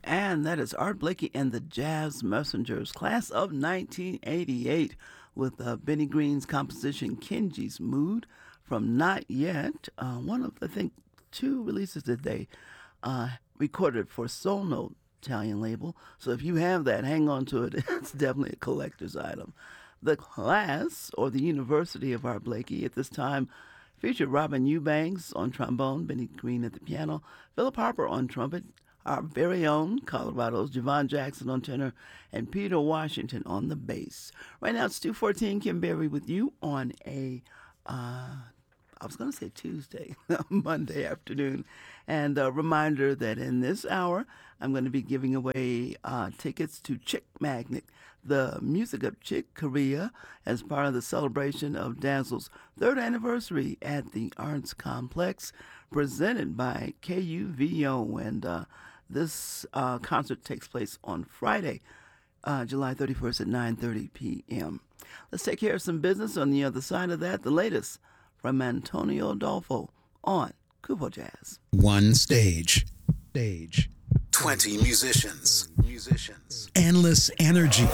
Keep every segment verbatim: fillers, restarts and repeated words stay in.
And that is Art Blakey and the Jazz Messengers, class of nineteen eighty-eight, with uh, Benny Green's composition Kenji's Mood from Not Yet, uh, one of, I think, two releases that they uh, recorded for Soul Note Italian label. So if you have that, hang on to it. It's definitely a collector's item. The class, or the University of Art Blakey, at this time featured Robin Eubanks on trombone, Benny Green at the piano, Philip Harper on trumpet, our very own Colorado's Javon Jackson on tenor, and Peter Washington on the bass. Right now it's two fourteen, Kim Berry with you on a, uh, I was going to say Tuesday, Monday afternoon. And a reminder that in this hour, I'm going to be giving away uh, tickets to Chick Magnet, the music of Chick Corea, as part of the celebration of Dazzle's third anniversary at the Arts Complex, presented by K U V O. And uh, this uh, concert takes place on Friday, uh, July thirty-first at nine thirty p.m. Let's take care of some business. On the other side of that, the latest from Antonio Adolfo on Kubo Jazz. One stage. Stage. twenty musicians. Musicians. Endless energy.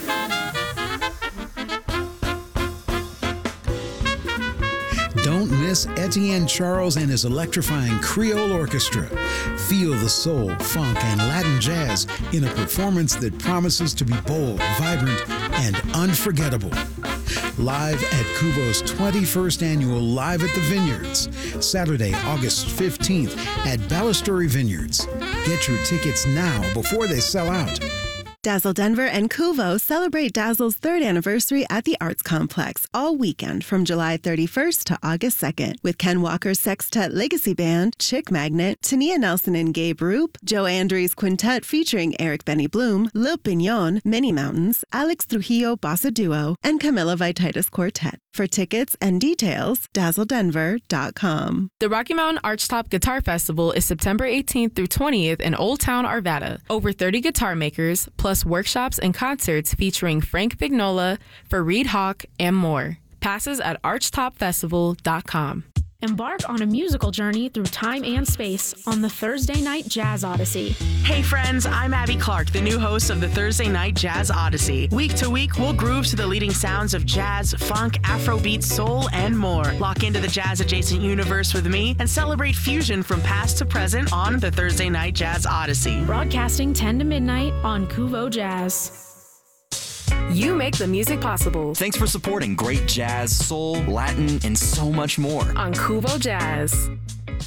Don't miss Etienne Charles and his electrifying Creole Orchestra. Feel the soul, funk, and Latin jazz in a performance that promises to be bold, vibrant, and unforgettable. Live at Kubo's twenty-first annual Live at the Vineyards, Saturday, August fifteenth at Balustrade Vineyards. Get your tickets now before they sell out. Dazzle Denver and Kuvo celebrate Dazzle's third anniversary at the Arts Complex all weekend from July thirty-first to August second with Ken Walker's Sextet Legacy Band, Chick Magnet, Tania Nelson and Gabe Roop, Joe Andrews Quintet featuring Eric Benny Bloom, Lil Pignon, Mini Mountains, Alex Trujillo Bossa Duo, and Camila Vititis Quartet. For tickets and details, dazzle denver dot com. The Rocky Mountain Archtop Guitar Festival is September eighteenth through twentieth in Old Town Arvada. Over thirty guitar makers, plus workshops and concerts featuring Frank Vignola, Fareed Hawk, and more. Passes at archtop festival dot com. Embark on a musical journey through time and space on the Thursday Night Jazz Odyssey. Hey friends, I'm Abby Clark, the new host of the Thursday Night Jazz Odyssey. Week to week, we'll groove to the leading sounds of jazz, funk, Afrobeat, soul, and more. Lock into the jazz-adjacent universe with me and celebrate fusion from past to present on the Thursday Night Jazz Odyssey. Broadcasting ten to midnight on Kuvo Jazz. You make the music possible. Thanks for supporting great jazz, soul, Latin, and so much more on Kuvo Jazz.